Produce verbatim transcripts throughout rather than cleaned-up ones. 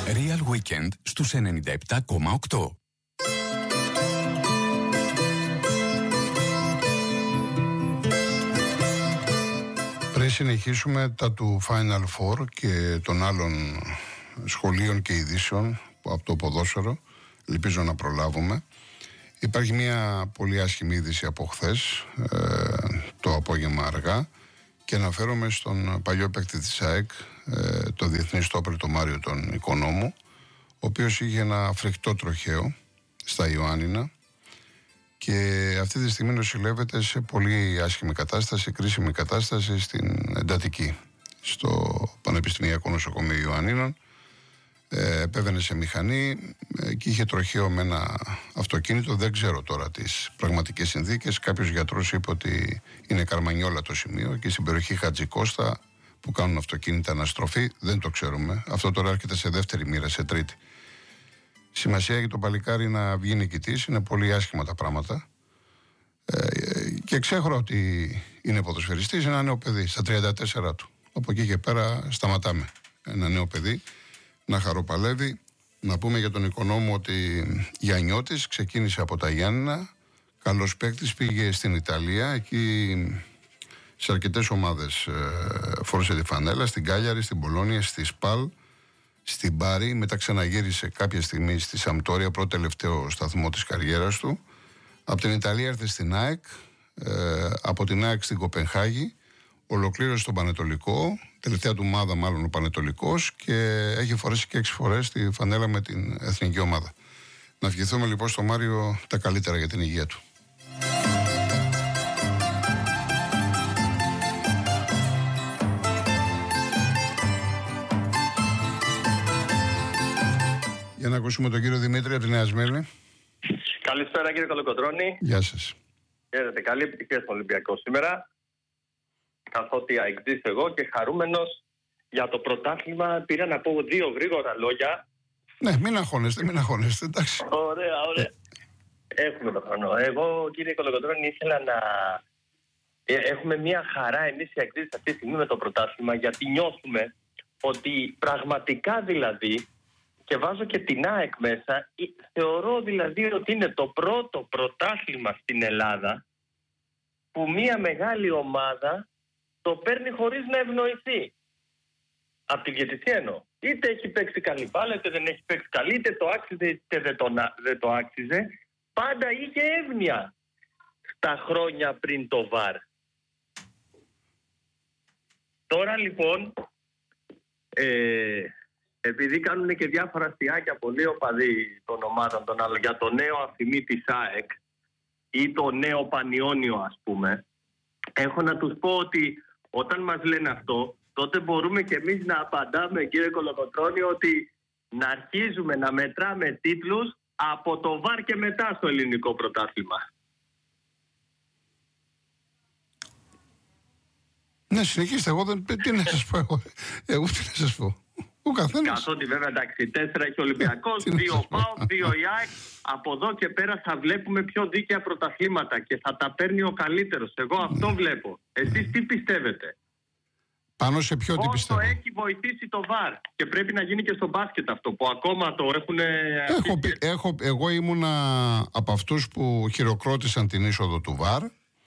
Real Weekend στους ενενήντα επτά κόμμα οκτώ. Πριν συνεχίσουμε τα του Final Four και των άλλων σχολείων και ειδήσεων από το ποδόσφαιρο, ελπίζω να προλάβουμε. Υπάρχει μια πολύ άσχημη είδηση από χθες, ε, το απόγευμα αργά, και αναφέρομαι στον παλιό παίκτη της ΑΕΚ, ε, το διεθνή στόπερ, το Μάριο τον Οικονόμου, ο οποίος είχε ένα φρικτό τροχαίο στα Ιωάννινα και αυτή τη στιγμή νοσηλεύεται σε πολύ άσχημη κατάσταση, κρίσιμη κατάσταση στην εντατική, στο Πανεπιστημιακό Νοσοκομείο Ιωαννίνων. Ε, επέβαινε σε μηχανή ε, και είχε τροχαίο με ένα αυτοκίνητο. Δεν ξέρω τώρα τις πραγματικές συνθήκες. Κάποιος γιατρός είπε ότι είναι Καρμανιόλα το σημείο και στην περιοχή Χατζικώστα που κάνουν αυτοκίνητα αναστροφή. Δεν το ξέρουμε. Αυτό τώρα έρχεται σε δεύτερη μοίρα, σε τρίτη. Σημασία έχει το παλικάρι να βγει νικητής. Είναι πολύ άσχημα τα πράγματα. Ε, και ξέχωρα ότι είναι ποδοσφαιριστής. Είναι ένα νέο παιδί στα τριάντα τέσσερα του. Από εκεί και πέρα σταματάμε. Ένα νέο παιδί να χαροπαλεύει. Να πούμε για τον Οικονόμου ότι Γιαννιώτης ξεκίνησε από τα Γιάννηνα. Καλός παίκτης, πήγε στην Ιταλία. Εκεί σε αρκετές ομάδες ε, φόρεσε τη φανέλα. Στην Κάλιαρη, στην Πολόνια, στη Σπάλ, στην Μπάρι. Μετά ξαναγύρισε κάποια στιγμή στη Σαμπτόρια, πρώτο τελευταίο σταθμό της καριέρας του. Από την Ιταλία ήρθε στην ΑΕΚ. Ε, από την ΑΕΚ στην Κοπενχάγη. Ολοκλήρωσε τον Πανετολικό, τελευταία του ομάδα μάλλον ο Πανετολικός, και έχει φορέσει και έξι φορές τη φανέλα με την εθνική ομάδα. Να ευχηθούμε λοιπόν στο Μάριο τα καλύτερα για την υγεία του. Για να ακούσουμε τον κύριο Δημήτρη από τη Νέα Σμύρνη. Καλησπέρα κύριε Κολοκοτρώνη. Γεια σας. Χαίρετε, καλή επιτυχία στον Ολυμπιακό σήμερα. Καθότι αεξής εγώ και χαρούμενος για το πρωτάθλημα, πήρα να πω δύο γρήγορα λόγια. Ναι, μην αγχώνεστε, μην αγχώνεστε, εντάξει. Ωραία, ωραία. Ε. Έχουμε τον χρόνο. Εγώ, κύριε Κολοκοτρώνη, ήθελα να ε, έχουμε μια χαρά εμείς οι αεξής αυτή τη στιγμή με το πρωτάθλημα, γιατί νιώθουμε ότι πραγματικά δηλαδή, και βάζω και την ΑΕΚ μέσα, θεωρώ δηλαδή ότι είναι το πρώτο πρωτάθλημα στην Ελλάδα που μια μεγάλη ομάδα το παίρνει χωρίς να ευνοηθεί. Από τη διαιτησία εννοώ. Είτε έχει παίξει καλή μπάλα, είτε δεν έχει παίξει καλή, είτε το άξιζε, είτε δεν το, δεν το άξιζε. Πάντα είχε εύνοια στα χρόνια πριν το βαρ. Τώρα λοιπόν, ε, επειδή κάνουν και διάφορα αστιάκια πολλοί οπαδοί των ομάδων των άλλων για το νέο αφημί της ΑΕΚ ή το νέο Πανιόνιο ας πούμε, έχω να τους πω ότι όταν μας λένε αυτό, τότε μπορούμε και εμείς να απαντάμε, κύριε Κολοκοτρώνη, ότι να αρχίζουμε να μετράμε τίτλους από το βαρ και μετά στο ελληνικό πρωτάθλημα. Ναι, συνεχίστε. Εγώ δεν. Τι να σας πω εγώ. Εγώ τι να σας πω. Ο καθένας. Καθότι βέβαια εντάξει, τέσσερα έχει ο Ολυμπιακός, δύο ΠΑΟΚ, δύο η ΑΕΚ. Από εδώ και πέρα θα βλέπουμε πιο δίκαια πρωταθλήματα και θα τα παίρνει ο καλύτερος. Εγώ αυτό ναι. βλέπω. Εσείς τι πιστεύετε? Πάνω σε ποιο τι πιστεύω? Όσο έχει βοηθήσει το βαρ. Και πρέπει να γίνει και στο μπάσκετ αυτό που ακόμα το έχουν. Έχω, έχω, εγώ ήμουνα από αυτούς που χειροκρότησαν την είσοδο του βαρ.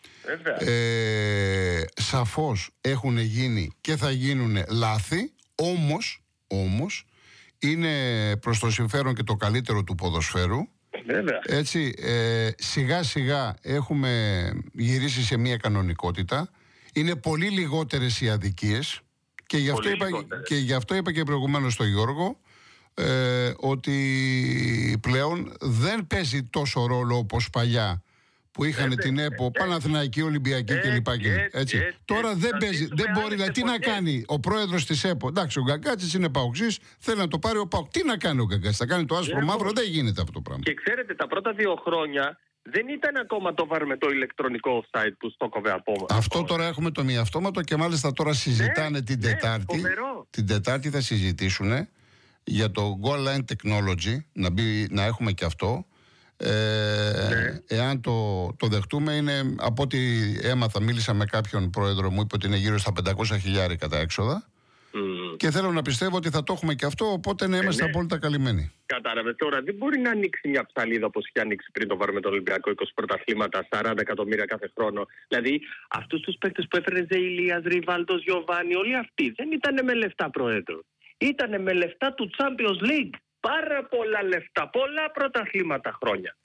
Ε, σαφώς έχουν γίνει και θα γίνουν λάθη. Όμως, όμως είναι προς το συμφέρον και το καλύτερο του ποδοσφαίρου. Βέβαια. Έτσι, ε, σιγά σιγά έχουμε γυρίσει σε μια κανονικότητα. Είναι πολύ λιγότερες οι αδικίες και γι' αυτό, είπα, και, γι αυτό είπα και προηγουμένως στον Γιώργο ε, ότι πλέον δεν παίζει τόσο ρόλο όπως παλιά που είχαν ε, την ΕΠΟ, ε, Παναθηναϊκή, Ολυμπιακή ε, κλπ. Ε, έτσι. Ε, τώρα ε, δεν παίζει, δεν μπορεί. Δηλαδή, τι να κάνει ο πρόεδρος της ΕΠΟ? Εντάξει, ο Γκαγκάτσης είναι παοξής, θέλει να το πάρει ο ΠΑΟΚ. Τι να κάνει ο Γκαγκάτσης? Θα κάνει το άσπρο ε, μαύρο? Δεν γίνεται αυτό το πράγμα. Και ξέρετε, τα πρώτα δύο χρόνια δεν ήταν ακόμα το βαρ με το ηλεκτρονικό site που στο κόβε από. Αυτό τώρα έχουμε το μη αυτόματο και μάλιστα τώρα συζητάνε ναι, την Τετάρτη. Ναι, την Τετάρτη θα συζητήσουν για το Goal Line Technology, να, μπει, να έχουμε και αυτό. Ε, ναι. Εάν το, το δεχτούμε, είναι από ό,τι έμαθα, μίλησα με κάποιον πρόεδρο μου, είπε ότι είναι γύρω στα πεντακόσια χιλιάρικα τα έξοδα. Mm. Mm. Και θέλω να πιστεύω ότι θα το έχουμε και αυτό, οπότε να είμαστε ε, ναι. απόλυτα καλυμμένοι. Κατάλαβε. Τώρα δεν μπορεί να ανοίξει μια ψαλίδα όπως είχε ανοίξει πριν το βάρ με το Ολυμπιακό, είκοσι πρωταθλήματα, σαράντα εκατομμύρια κάθε χρόνο. Δηλαδή αυτούς τους παίκτες που έφερε Ζεϊλίας, Ριβάλντο, Γιοβάνι, όλοι αυτοί δεν ήταν με λεφτά προέδρου. Ήταν με λεφτά του Champions League. Πάρα πολλά λεφτά, πολλά πρωταθλήματα χρόνια.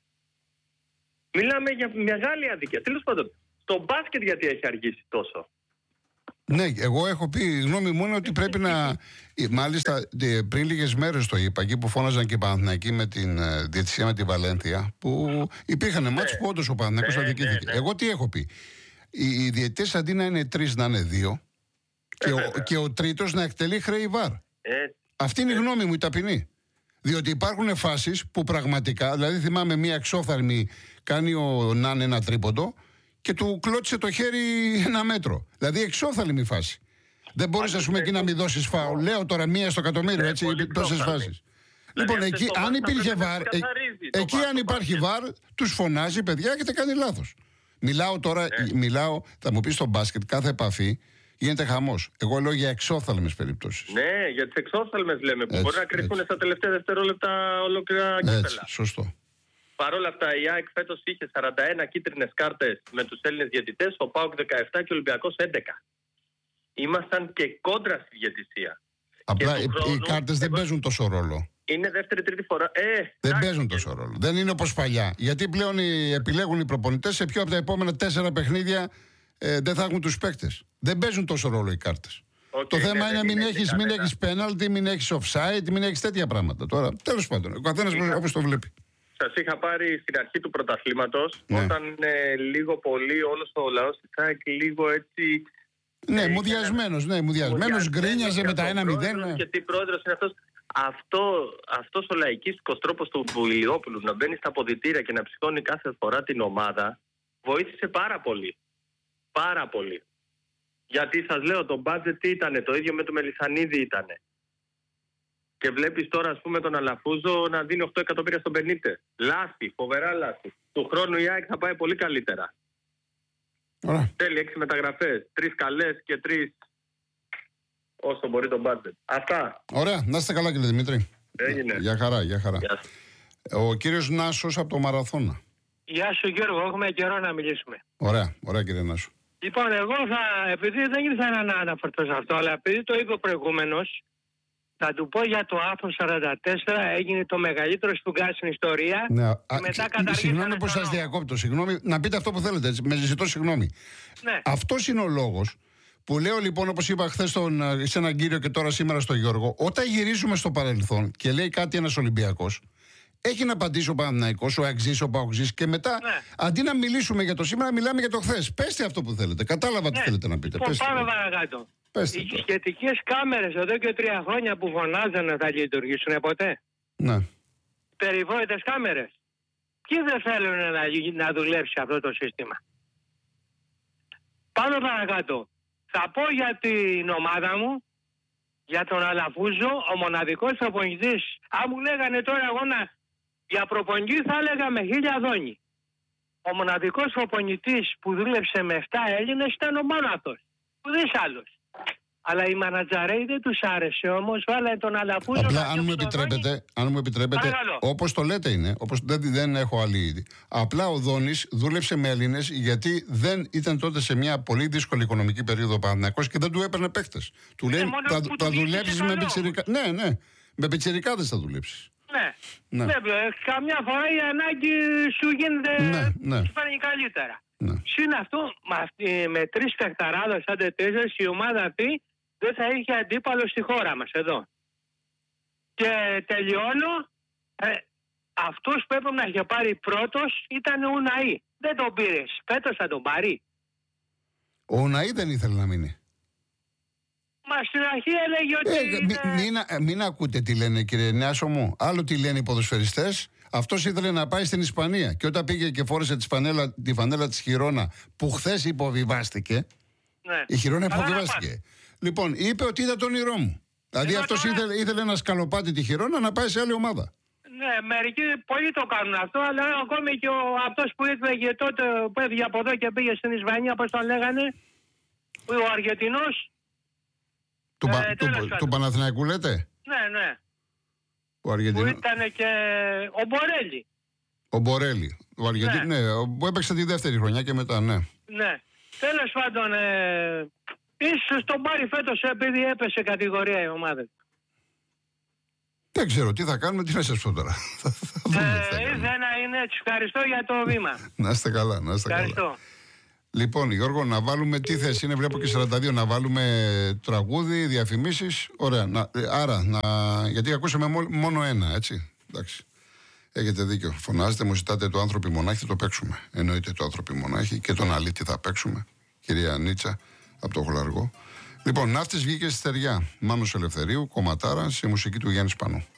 Μιλάμε για μεγάλη αδικία. Τέλος πάντων, στο μπάσκετ γιατί έχει αργήσει τόσο? Ναι, εγώ έχω πει, η γνώμη μου είναι ότι πρέπει να. Μάλιστα, πριν λίγες μέρες το είπα, εκεί που φώναζαν και οι Παναθηναϊκοί με την uh, διαιτησία με τη Βαλένθια, που υπήρχαν ναι. μάτς που όντως ο Παναθηναϊκός ναι, αδικήθηκε. Ναι, ναι. Εγώ τι έχω πει. Οι, οι διαιτητές αντί να είναι τρεις να είναι δύο, και, ε, ο, και ο τρίτος να εκτελεί χρέη βαρ. Ε, Αυτή είναι ε. η γνώμη μου, η ταπεινή. Διότι υπάρχουν φάσεις που πραγματικά, δηλαδή θυμάμαι μία εξόφθαλμη, κάνει ο Ναν ένα τρίποντο και του κλώτησε το χέρι ένα μέτρο. Δηλαδή εξόφθαλμη φάση. Δεν μπορείς ας πούμε εκεί να μην δώσεις φάουλ. Λέω τώρα μία στο εκατομμύριο, έτσι, τόσες φάσεις. Λοιπόν, εκεί αν υπήρχε βαρ, εκεί αν υπάρχει βαρ, τους φωνάζει, παιδιά, έχετε κάνει λάθος. Μιλάω τώρα, μιλάω, θα μου πεις στο μπάσκετ, κάθε επαφή γίνεται χαμός. Εγώ λέω για εξόφθαλμες περιπτώσεις. Ναι, για τις εξόφθαλμες λέμε, που έτσι, μπορεί να κρυφθούν στα τελευταία δευτερόλεπτα ολόκληρα κύπελα. Σωστό. Παρ' όλα αυτά, η ΑΕΚ φέτος είχε σαράντα ένα κίτρινες κάρτες με τους Έλληνες διαιτητές, ο ΠΑΟΚ δεκαεπτά και ο Ολυμπιακός έντεκα. Ήμασταν και κόντρα στη διαιτησία. Απλά οι, χρόνου, οι κάρτες δεν παίζουν τόσο ρόλο. Είναι δεύτερη-τρίτη φορά. Ε, δεν άξι, παίζουν τόσο ρόλο. Δεν είναι όπως παλιά. Γιατί πλέον οι, επιλέγουν οι προπονητές σε ποιο από τα επόμενα τέσσερα παιχνίδια ε, δεν θα έχουν τους παίκτες. Δεν παίζουν τόσο ρόλο οι κάρτες. Okay, το θέμα ναι, είναι μην έχεις, μην έχεις penalty, μην έχεις offside, μην έχεις τέτοια πράγματα. Τώρα, τέλος πάντων, ο καθένας είχα... όπως το βλέπει. Σας είχα πάρει στην αρχή του πρωταθλήματος, ναι. όταν ε, λίγο πολύ όλος ο λαός της ΑΕΚ λίγο έτσι... Ναι, ε, μουδιασμένος, ναι, μουδιασμένος, γκρίνιαζε με τα ένα μηδέν. Ναι. Και τι πρόεδρος είναι αυτός. Αυτό, αυτός ο λαϊκίστικος τρόπος του Ηλιόπουλου να μπαίνει στα αποδυτήρια και να ψυχώνει κάθε φορά την ομάδα βοήθησε πάρα πολύ. Πάρα πολύ. Γιατί σας λέω, το budget τι ήτανε, το ίδιο με το Μελισσανίδη ήτανε. Και βλέπεις τώρα, ας πούμε, τον Αλαφούζο να δίνει οκτώ εκατομμύρια στον Μπενίτε. Λάθη, φοβερά λάθη. Του χρόνου η ΑΕΚ θα πάει πολύ καλύτερα. Ωραία. Θέλει έξι μεταγραφές. Τρεις καλές και τρεις όσο μπορεί το budget. Αυτά. Ωραία. Να είστε καλά, κύριε Δημήτρη. Έγινε. Για χαρά, για χαρά. Γεια. Ο κύριος Νάσος από το Μαραθώνα. Γεια σου Γιώργο, έχουμε καιρό να μιλήσουμε. Ωραία, ωραία κύριε Νάσο. Λοιπόν, εγώ θα, επειδή δεν ήθελα να αναφερθώ σε αυτό, αλλά επειδή το είπε ο προηγούμενος, θα του πω για το άρθρο σαράντα τέσσερα, έγινε το μεγαλύτερο σφουγγά στην ιστορία. Ναι, και μετά καταργήσανε. Συγγνώμη που σας διακόπτω, συγγνώμη, να πείτε αυτό που θέλετε, έτσι, με ζητώ συγγνώμη. Ναι. Αυτός είναι ο λόγος που λέω λοιπόν, όπως είπα χθες σε έναν κύριο και τώρα σήμερα στον Γιώργο, όταν γυρίζουμε στο παρελθόν και λέει κάτι ένας Ολυμπιακός, έχει να απαντήσει ο Παναθηναϊκός, ο Αεξής, ο Παοξής και μετά ναι. αντί να μιλήσουμε για το σήμερα, μιλάμε για το χθες. Πέστε αυτό που θέλετε. Κατάλαβα ναι. τι θέλετε να πείτε. Λοιπόν, πάμε παρακάτω. Πέστε Οι σχετικές κάμερες εδώ και τρία χρόνια που φωνάζανε θα λειτουργήσουν ποτέ. Ναι. Περιβόητες κάμερες. Ποιοι δεν θέλουν να, να δουλέψει αυτό το σύστημα. Πάμε παρακάτω. Θα πω για την ομάδα μου, για τον Αλαφούζο, ο μοναδικός προπονητής. Αν μου λέγανε τώρα εγώ να για προπονητή θα έλεγα με χίλια δόνη. Ο μοναδικός προπονητής που δούλεψε με εφτά Έλληνες ήταν ο Μάναθος. Ουδής άλλος. Αλλά οι μανατζαρέοι δεν τους άρεσε όμως, βάλανε τον Αλαφούζο. Απλά αν μου επιτρέπετε, αν μου επιτρέπετε όπως το λέτε είναι, όπως δεν, δεν έχω άλλη είδη. Απλά ο Δόνης δούλεψε με Έλληνες γιατί δεν ήταν τότε σε μια πολύ δύσκολη οικονομική περίοδο ο Παναθηναϊκός και δεν του έπαιρνε παίκτες. Του λέει θα, θα δουλέψεις με πιτσιρικά. Ναι, ναι, με πιτσιρικάδες θα δουλέψεις. Ναι, ναι. ναι. Καμιά φορά η ανάγκη σου γίνεται ναι, ναι. φάνηκε καλύτερα. Ναι. Συν αυτό, με, με τρεις παιχταράδες, άντε τέσσερις, η ομάδα αυτή δεν θα είχε αντίπαλο στη χώρα μας εδώ. Και τελειώνω, ε, αυτός που έπρεπε να είχε πάρει πρώτος ήταν ο Ουναή. Δεν τον πήρες, φέτος θα τον πάρει. Ο Ουναή δεν ήθελε να μείνει. Μα στην αρχή έλεγε ότι... Ε, είναι... μην, μην, μην ακούτε τι λένε κύριε Νιάσο μου. Άλλο τι λένε οι ποδοσφαιριστές. Αυτός ήθελε να πάει στην Ισπανία. Και όταν πήγε και φόρεσε τη φανέλα, τη φανέλα της Χιρόνα που χθες υποβιβάστηκε. Ναι. Η Χιρόνα υποβιβάστηκε. Λοιπόν, είπε ότι είδα τον όνειρό μου. Δηλαδή Εδώ αυτός τώρα... ήθελε, ήθελε να σκαλοπάτει τη Χιρόνα να πάει σε άλλη ομάδα. Ναι, μερικοί πολλοί το κάνουν αυτό, αλλά ακόμη και ο, αυτός που ήρθε και τότε που έφυγε από εδώ και πήγε στην Ισπανία, πώς τον λέγανε, ο Αργεντινός. Του, Ε, του, τέλος του, πάντων. του Παναθηναϊκού λέτε. Ναι, ναι. Ο Αργεντινό. Που ήταν και ο Μπορέλη. Ο Μπορέλη. Ο Αργεντινό. Ναι. Ναι, ο- που έπαιξε τη δεύτερη χρονιά και μετά, ναι. Ναι. Τέλος πάντων, ε, ίσως τον πάρει φέτος επειδή έπεσε κατηγορία η ομάδα. Δεν ξέρω τι θα κάνουμε, τι να σας πω τώρα. Θα θα δούμε τι θα Ε, κάνουμε. ήθελα να είναι έτσι. Ευχαριστώ για το βήμα. Να είστε καλά, να είστε καλά. Ευχαριστώ. Λοιπόν, Γιώργο, να βάλουμε τι θέση είναι, βλέπω και σαράντα δύο, να βάλουμε τραγούδι, διαφημίσεις. Ωραία. Να, ε, άρα, να, γιατί ακούσαμε μο- μόνο ένα, έτσι. Εντάξει. Έχετε δίκιο. Φωνάζετε, μου ζητάτε το άνθρωποι μονάχη, θα το παίξουμε. Εννοείται το άνθρωποι μονάχη και τον αλήτη θα παίξουμε. Κυρία Νίτσα, από το Χολαργό. Λοιπόν, ναύτης βγήκε στη στεριά. Μάνος Ελευθερίου, κομματάρα, σε μουσική του Γιάννη Σπανού.